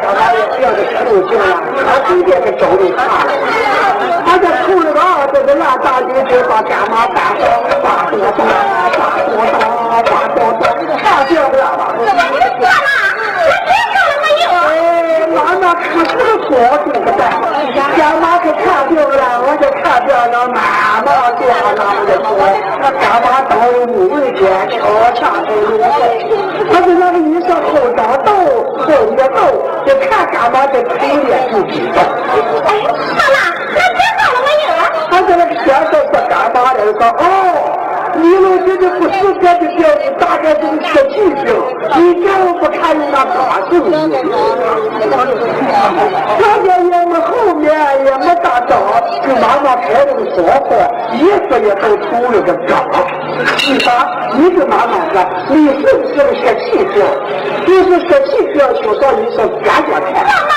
干嘛也要这出去了？他直接给走里看了。他这出了个这个烂大街就把干妈干到大多大，大叫不了吧？ 怎么你说了？你说了没有？ 哎，妈妈可是说这个的，干妈给看掉了，我就看掉了，妈妈掉了，我就说，干妈到5日间敲下头路，他就那个医生后长痘，后面痘，就看干妈这腿脸就知道。 哎，好了，那知道了没有？ 他在那个先生说干嘛的？说哦。你老姐姐不是这个病，大概是个血气病，你叫我不看你那干什么？他家也没后面也没大招，就妈妈开这个说话，意思也都出了个招。为啥？你跟妈妈说，你是不是个血气病？就是血气病，就说你是干干开。